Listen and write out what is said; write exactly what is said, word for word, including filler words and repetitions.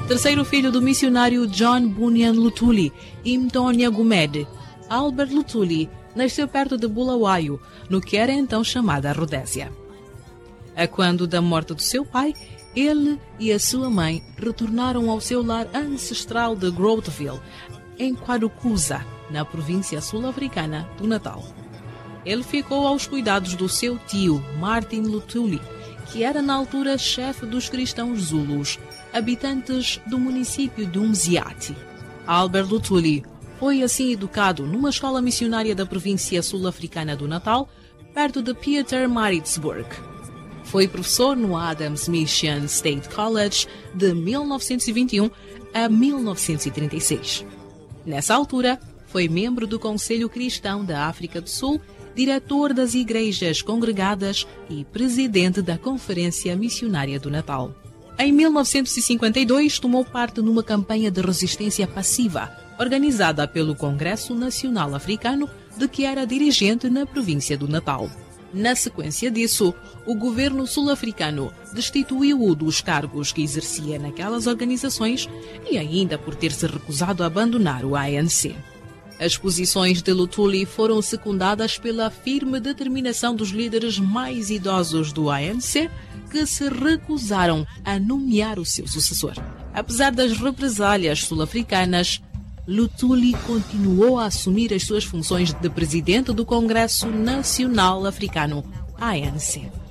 terceiro filho do missionário John Bunyan Luthuli e Mtonia Gumede, Albert Luthuli nasceu perto de Bulawayo, no que era então chamada Rodésia. A quando da morte do seu pai, ele e a sua mãe retornaram ao seu lar ancestral de Grootville, em Kwadukuza, na província sul-africana do Natal. Ele ficou aos cuidados do seu tio, Martin Luthuli, que era na altura chefe dos cristãos Zulus, habitantes do município de Umziati. Albert Luthuli foi assim educado numa escola missionária da província sul-africana do Natal, perto de Pietermaritzburg. Foi professor no Adams Mission State College de mil novecentos e vinte e um a mil novecentos e trinta e seis. Nessa altura, foi membro do Conselho Cristão da África do Sul, diretor das Igrejas Congregadas e presidente da Conferência Missionária do Natal. Em mil novecentos e cinquenta e dois, tomou parte numa campanha de resistência passiva, organizada pelo Congresso Nacional Africano, de que era dirigente na província do Natal. Na sequência disso, o governo sul-africano destituiu-o dos cargos que exercia naquelas organizações e ainda por ter se recusado a abandonar o A N C. As posições de Luthuli foram secundadas pela firme determinação dos líderes mais idosos do A N C, que se recusaram a nomear o seu sucessor. Apesar das represálias sul-africanas, Luthuli continuou a assumir as suas funções de presidente do Congresso Nacional Africano, A N C.